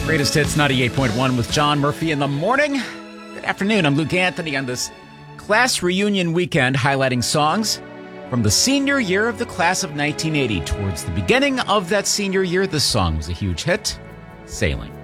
Greatest Hits 98.1 with John Murphy in the morning. Good afternoon. I'm Luke Anthony on this class reunion weekend, highlighting songs from the senior year of the class of 1980. Towards the beginning of that senior year, this song was a huge hit, Sailing.